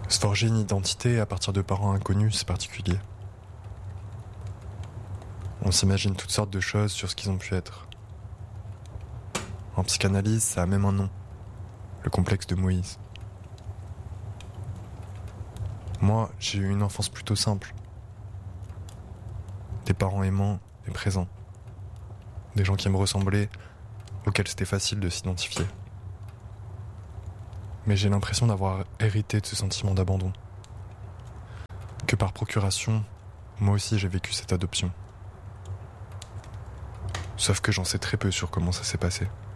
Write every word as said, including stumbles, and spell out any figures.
Se forger une identité à partir de parents inconnus, c'est particulier. On s'imagine toutes sortes de choses sur ce qu'ils ont pu être. En psychanalyse, ça a même un nom. Le complexe de Moïse. Moi, j'ai eu une enfance plutôt simple. Des parents aimants et présents. Des gens qui me ressemblaient, auxquels c'était facile de s'identifier. Mais j'ai l'impression d'avoir hérité de ce sentiment d'abandon. Que par procuration, moi aussi j'ai vécu cette adoption. Sauf que j'en sais très peu sur comment ça s'est passé.